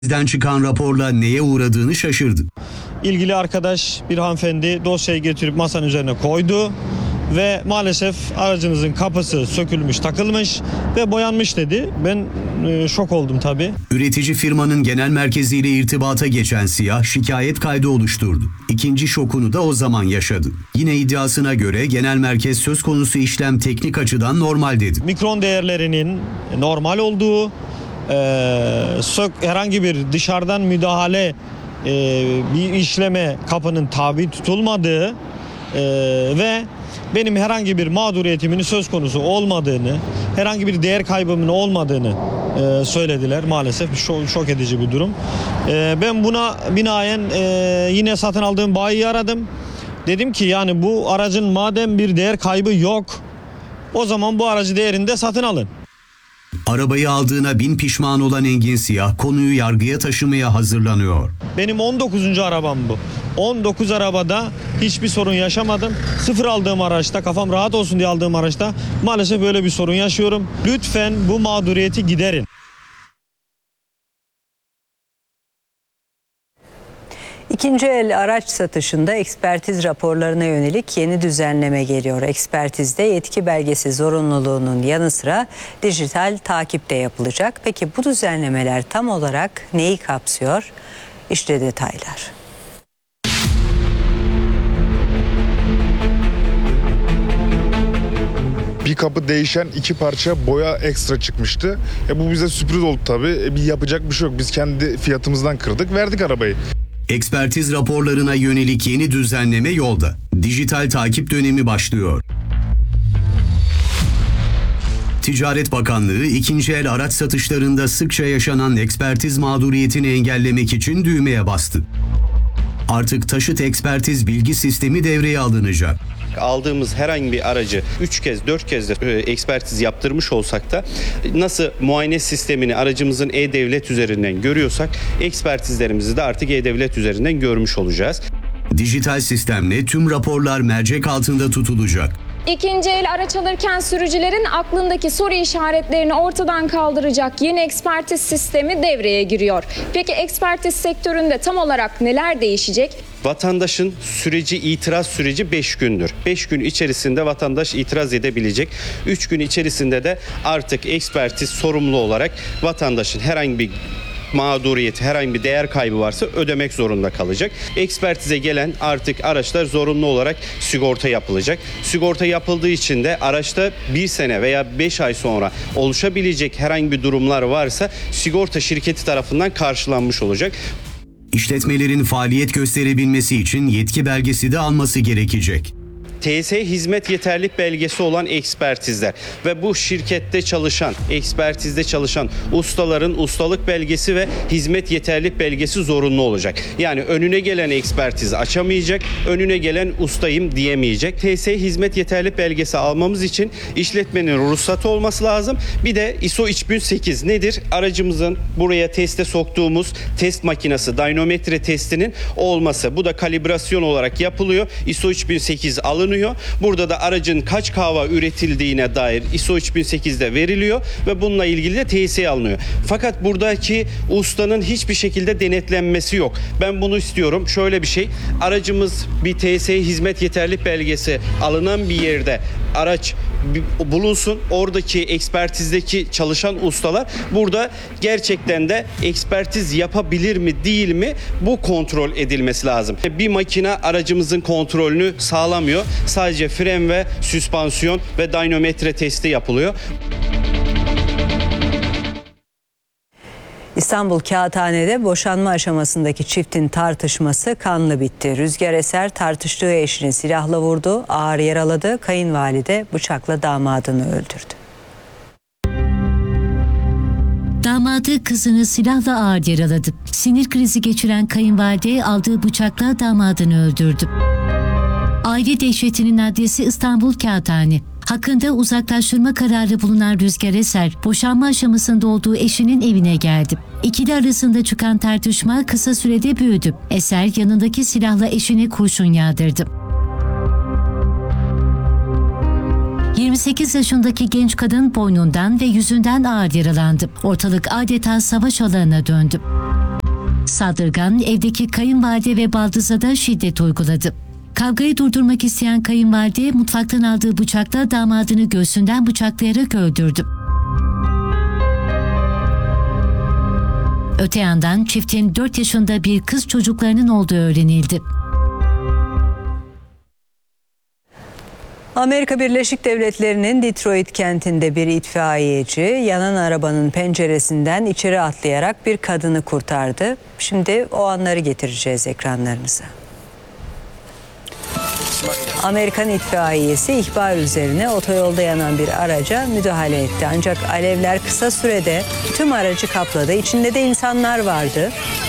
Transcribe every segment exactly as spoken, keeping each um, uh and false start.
Bizden çıkan raporla neye uğradığını şaşırdı. İlgili arkadaş, bir hanımefendi dosyayı getirip masanın üzerine koydu ve maalesef aracınızın kapısı sökülmüş, takılmış ve boyanmış dedi. Ben e, şok oldum tabii. Üretici firmanın genel merkeziyle irtibata geçen Siyah şikayet kaydı oluşturdu. İkinci şokunu da o zaman yaşadı. Yine iddiasına göre genel merkez söz konusu işlem teknik açıdan normal dedi. Mikron değerlerinin normal olduğu, e, sök, herhangi bir dışarıdan müdahale e, bir işleme kapının tabi tutulmadığı e, ve benim herhangi bir mağduriyetimin söz konusu olmadığını, herhangi bir değer kaybımın olmadığını e, söylediler. Maalesef şok, şok edici bir durum. E, ben buna binaen e, yine satın aldığım bayiyi aradım. Dedim ki yani bu aracın madem bir değer kaybı yok, o zaman bu aracı değerinde satın alın. Arabayı aldığına bin pişman olan Engin Siyah konuyu yargıya taşımaya hazırlanıyor. Benim on dokuzuncu arabam bu. on dokuz arabada hiçbir sorun yaşamadım. Sıfır aldığım araçta, kafam rahat olsun diye aldığım araçta maalesef böyle bir sorun yaşıyorum. Lütfen bu mağduriyeti giderin. İkinci el araç satışında ekspertiz raporlarına yönelik yeni düzenleme geliyor. Ekspertizde yetki belgesi zorunluluğunun yanı sıra dijital takip de yapılacak. Peki bu düzenlemeler tam olarak neyi kapsıyor? İşte detaylar. Bir kapı değişen iki parça boya ekstra çıkmıştı. E bu bize sürpriz oldu tabii. E bir yapacak bir şey yok. Biz kendi fiyatımızdan kırdık, verdik arabayı. Ekspertiz raporlarına yönelik yeni düzenleme yolda. Dijital takip dönemi başlıyor. Ticaret Bakanlığı ikinci el araç satışlarında sıkça yaşanan ekspertiz mağduriyetini engellemek için düğmeye bastı. Artık taşıt ekspertiz bilgi sistemi devreye alınacak. Aldığımız herhangi bir aracı üç kez dört kez de ekspertiz yaptırmış olsak da nasıl muayene sistemini aracımızın e-devlet üzerinden görüyorsak ekspertizlerimizi de artık e-devlet üzerinden görmüş olacağız. Dijital sistemle tüm raporlar mercek altında tutulacak. İkinci el araç alırken sürücülerin aklındaki soru işaretlerini ortadan kaldıracak yeni ekspertiz sistemi devreye giriyor. Peki ekspertiz sektöründe tam olarak neler değişecek? Vatandaşın süreci, itiraz süreci beş gündür. beş gün içerisinde vatandaş itiraz edebilecek. üç gün içerisinde de artık ekspertiz sorumlu olarak vatandaşın herhangi bir mağduriyeti, herhangi bir değer kaybı varsa ödemek zorunda kalacak. Ekspertize gelen artık araçlar zorunlu olarak sigorta yapılacak. Sigorta yapıldığı için de araçta bir sene veya beş ay sonra oluşabilecek herhangi bir durumlar varsa sigorta şirketi tarafından karşılanmış olacak. İşletmelerin faaliyet gösterebilmesi için yetki belgesi de alması gerekecek. T S E hizmet yeterlilik belgesi olan ekspertizler ve bu şirkette çalışan, ekspertizde çalışan ustaların ustalık belgesi ve hizmet yeterlilik belgesi zorunlu olacak. Yani önüne gelen ekspertizi açamayacak, önüne gelen ustayım diyemeyecek. T S E hizmet yeterlilik belgesi almamız için işletmenin ruhsatı olması lazım. Bir de I S O üç bin sekiz nedir? Aracımızın buraya teste soktuğumuz test makinesi, dynometre testinin olması. Bu da kalibrasyon olarak yapılıyor. I S O üç bin sekiz alınıyor. Burada da aracın kaç kahva üretildiğine dair I S O üç bin sekizde veriliyor ve bununla ilgili de T S E alınıyor. Fakat buradaki ustanın hiçbir şekilde denetlenmesi yok. Ben bunu istiyorum. Şöyle bir şey, aracımız bir T S E hizmet yeterlilik belgesi alınan bir yerde araç bulunsun. Oradaki ekspertizdeki çalışan ustalar burada gerçekten de ekspertiz yapabilir mi değil mi bu kontrol edilmesi lazım. Bir makine aracımızın kontrolünü sağlamıyor. Sadece fren ve süspansiyon ve dynometre testi yapılıyor. İstanbul Kağıthane'de boşanma aşamasındaki çiftin tartışması kanlı bitti. Rüzgar Eser tartıştığı eşini silahla vurdu, ağır yaraladı. Kayınvalide bıçakla damadını öldürdü. Damadı kızını silahla ağır yaraladı. Sinir krizi geçiren kayınvalide aldığı bıçakla damadını öldürdü. Aile dehşetinin adresi İstanbul Kağıthane. Hakkında uzaklaştırma kararı bulunan Rüzgar Eser, boşanma aşamasında olduğu eşinin evine geldi. İkili arasında çıkan tartışma kısa sürede büyüdü. Eser yanındaki silahla eşine kurşun yağdırdı. yirmi sekiz yaşındaki genç kadın boynundan ve yüzünden ağır yaralandı. Ortalık adeta savaş alanına döndü. Saldırgan evdeki kayınvalide ve baldıza da şiddet uyguladı. Kavgayı durdurmak isteyen kayınvalide mutfaktan aldığı bıçakla damadını göğsünden bıçaklayarak öldürdü. Öte yandan çiftin dört yaşında bir kız çocuklarının olduğu öğrenildi. Amerika Birleşik Devletleri'nin Detroit kentinde bir itfaiyeci yanan arabanın penceresinden içeri atlayarak bir kadını kurtardı. Şimdi o anları getireceğiz ekranlarınıza. Amerikan itfaiyesi ihbar üzerine otoyolda yanan bir araca müdahale etti. Ancak alevler kısa sürede tüm aracı kapladı. İçinde de insanlar vardı.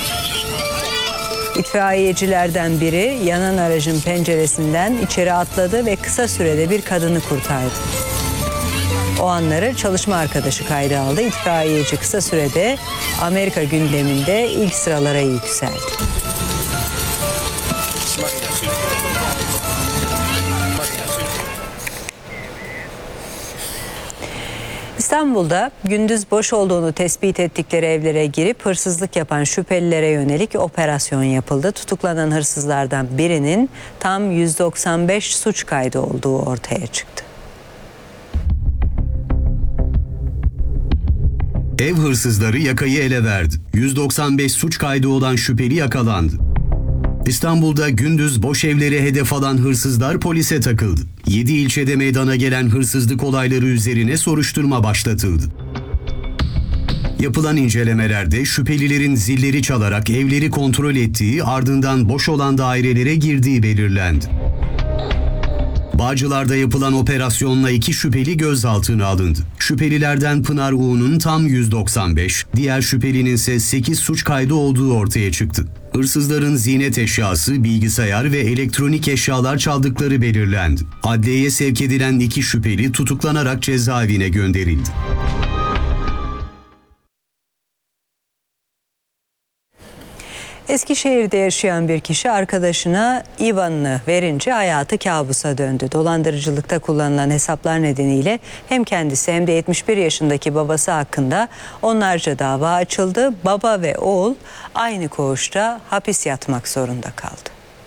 İtfaiyecilerden biri yanan aracın penceresinden içeri atladı ve kısa sürede bir kadını kurtardı. O anları çalışma arkadaşı kayda aldı. İtfaiyeci kısa sürede Amerika gündeminde ilk sıralara yükseldi. İstanbul'da gündüz boş olduğunu tespit ettikleri evlere girip hırsızlık yapan şüphelilere yönelik operasyon yapıldı. Tutuklanan hırsızlardan birinin tam yüz doksan beş suç kaydı olduğu ortaya çıktı. Ev hırsızları yakayı ele verdi. yüz doksan beş suç kaydı olan şüpheli yakalandı. İstanbul'da gündüz boş evlere hedef alan hırsızlar polise takıldı. yedi ilçede meydana gelen hırsızlık olayları üzerine soruşturma başlatıldı. Yapılan incelemelerde şüphelilerin zilleri çalarak evleri kontrol ettiği, ardından boş olan dairelere girdiği belirlendi. Bağcılar'da yapılan operasyonla iki şüpheli gözaltına alındı. Şüphelilerden Pınar Uğur'un tam yüz doksan beş, diğer şüphelinin ise sekiz suç kaydı olduğu ortaya çıktı. Hırsızların ziynet eşyası, bilgisayar ve elektronik eşyalar çaldıkları belirlendi. Adliyeye sevk edilen iki şüpheli tutuklanarak cezaevine gönderildi. Eskişehir'de yaşayan bir kişi arkadaşına I B A N'ını verince hayatı kabusa döndü. Dolandırıcılıkta kullanılan hesaplar nedeniyle hem kendisi hem de yetmiş bir yaşındaki babası hakkında onlarca dava açıldı. Baba ve oğul aynı koğuşta hapis yatmak zorunda kaldı.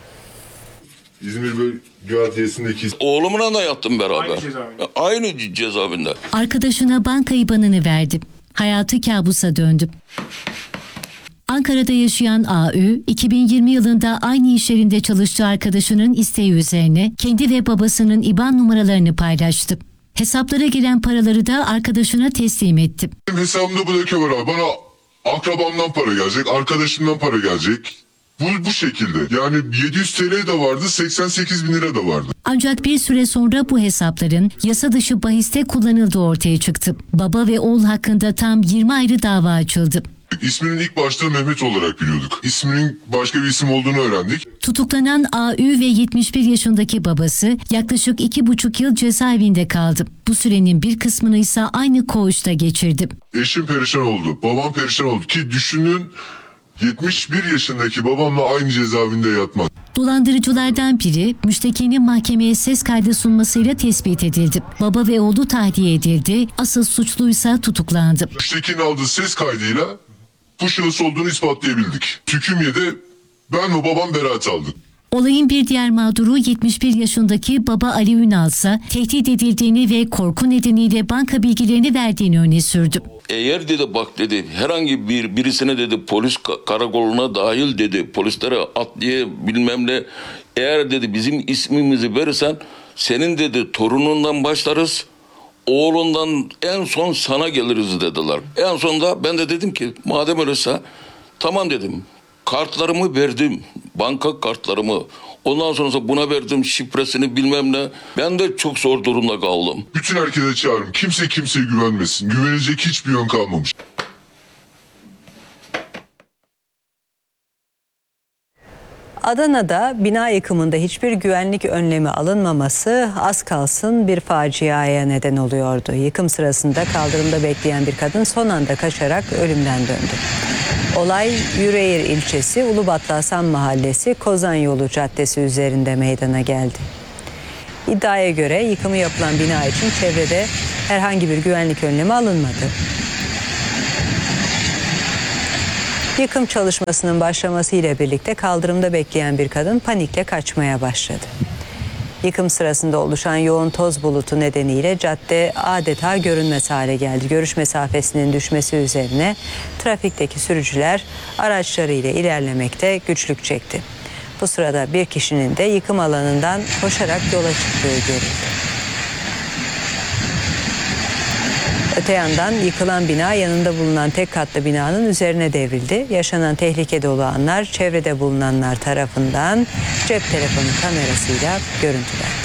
İzmir Bölge Adliyesi'ndeki oğlumla da yattım beraber. Aynı cezaevinde. Aynı cezaevinde. Arkadaşına banka I B A N'ını verdi. Hayatı kabusa döndü. Ankara'da yaşayan A Ü, iki bin yirmi yılında aynı iş yerinde çalıştığı arkadaşının isteği üzerine kendi ve babasının I B A N numaralarını paylaştı. Hesaplara giren paraları da arkadaşına teslim etti. benim hesabımda bu leke var abi. Bana akrabamdan para gelecek, arkadaşımdan para gelecek. Bu, bu şekilde. Yani yedi yüz T L de vardı, seksen sekiz bin lira da vardı. Ancak bir süre sonra bu hesapların yasa dışı bahiste kullanıldığı ortaya çıktı. Baba ve oğul hakkında tam yirmi ayrı dava açıldı. İsminin ilk başta Mehmet olarak biliyorduk. İsminin başka bir isim olduğunu öğrendik. Tutuklanan A Ü ve yetmiş bir yaşındaki babası yaklaşık iki buçuk yıl cezaevinde kaldı. Bu sürenin bir kısmını ise aynı koğuşta geçirdi. Eşim perişan oldu, babam perişan oldu ki düşünün yetmiş bir yaşındaki babamla aynı cezaevinde yatmak. Dolandırıcılardan biri müştekinin mahkemeye ses kaydı sunmasıyla tespit edildi. Baba ve oğlu tahliye edildi. Asıl suçluysa tutuklandı. Müştekinin aldığı ses kaydıyla bu şahıs olduğunu ispatlayabildik. Hüküm yedi, ben ve babam beraat aldık. Olayın bir diğer mağduru yetmiş bir yaşındaki baba Ali Ünal ise tehdit edildiğini ve korku nedeniyle banka bilgilerini verdiğini öne sürdü. Eğer dedi bak dedi herhangi bir birisine dedi polis karakoluna dahil dedi polislere adliye bilmem ne eğer dedi bizim ismimizi verirsen senin dedi torunundan başlarız. Oğlundan en son sana geliriz dediler. En sonunda ben de dedim ki madem öyleyse tamam dedim. Kartlarımı verdim. Banka kartlarımı. Ondan sonra buna verdim şifresini bilmem ne. Ben de çok zor durumda kaldım. Bütün herkese çağırın. Kimse kimseye güvenmesin. Güvenecek hiçbir yön kalmamış. Adana'da bina yıkımında hiçbir güvenlik önlemi alınmaması az kalsın bir faciaya neden oluyordu. Yıkım sırasında kaldırımda bekleyen bir kadın son anda kaçarak ölümden döndü. Olay Yüreğir ilçesi Ulubatlı Hasan Mahallesi Kozan Yolu Caddesi üzerinde meydana geldi. İddiaya göre yıkımı yapılan bina için çevrede herhangi bir güvenlik önlemi alınmadı. Yıkım çalışmasının başlamasıyla birlikte kaldırımda bekleyen bir kadın panikle kaçmaya başladı. Yıkım sırasında oluşan yoğun toz bulutu nedeniyle cadde adeta görünmez hale geldi. Görüş mesafesinin düşmesi üzerine trafikteki sürücüler araçlarıyla ilerlemekte güçlük çekti. Bu sırada bir kişinin de yıkım alanından koşarak yola çıktığı görüldü. Öte yandan yıkılan bina yanında bulunan tek katlı binanın üzerine devrildi. Yaşanan tehlike dolu anlar çevrede bulunanlar tarafından cep telefonu kamerasıyla görüntülendi.